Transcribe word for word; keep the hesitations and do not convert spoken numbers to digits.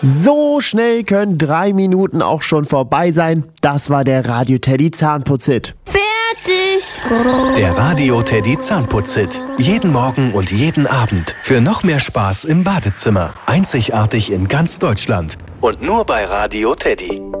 So schnell können drei Minuten auch schon vorbei sein. Das war der Radio Teddy Zahnputzhit. Fertig! Der Radio Teddy Zahnputzhit. Jeden Morgen und jeden Abend. Für noch mehr Spaß im Badezimmer. Einzigartig in ganz Deutschland. Und nur bei Radio Teddy.